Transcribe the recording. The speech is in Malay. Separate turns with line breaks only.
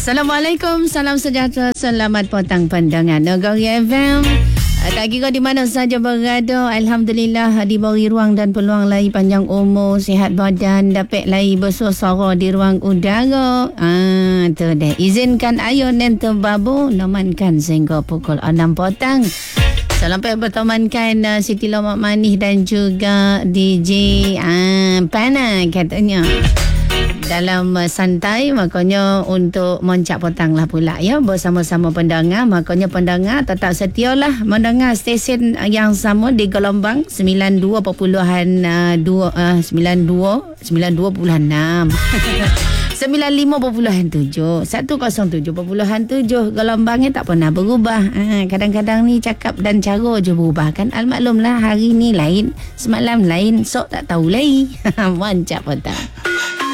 Assalamualaikum, salam sejahtera, selamat petang pandangan Negeri FM. Tak kira di mana saja berada, Alhamdulillah diberi ruang dan peluang lagi panjang umur, sihat badan, dapat lagi bersuara di ruang udara. Tu dah. Izinkan ayo nanti babu namankan sehingga pukul 6 petang. Sampai bertemankan Siti Lomak Manis dan juga DJ Pana katanya. Dalam santai, makanya untuk moncak petang lah pula ya, bersama-sama pendengar. Makanya pendengar tetap setialah mendengar stesen yang sama di gelombang 92.6 95.7 107.7 gelombangnya tak pernah berubah. Kadang-kadang ni cakap dan cara je berubah kan. Almaklumlah, hari ni lain, semalam lain, sok tak tahu lagi. Moncak petang.